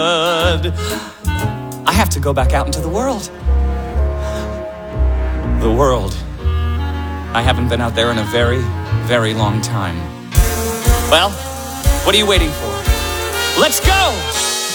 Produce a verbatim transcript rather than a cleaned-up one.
I have to go back out into the world. The world. I haven't been out there in a very, very long time. Well, what are you waiting for? Let's go!